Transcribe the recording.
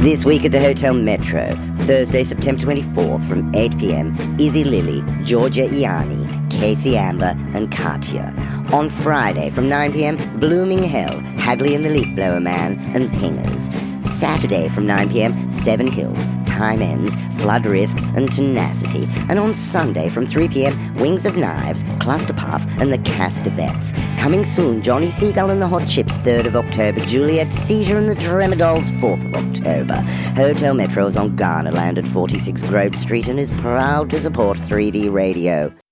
This week at the Hotel Metro, Thursday, September 24th from 8 p.m, Izzy Lily, Georgia Ianni, Casey Amber, and Katya. On Friday from 9 p.m, Blooming Hell, Hagley and the Leaf Blower Man, and Pingers. Saturday from 9 p.m, Seven Hills, Time Ends, Flood Risk, and Tenacity. And on Sunday from 3 p.m, Wings of Knives, Cluster Puff, and the Castavets. Coming soon, Johnny Seagull and the Hot Chips, 3rd of October, Juliet Caesar and the Tremadolls, 4th of October. Hotel Metro is on Garnerland at 46 Grove Street and is proud to support 3D Radio.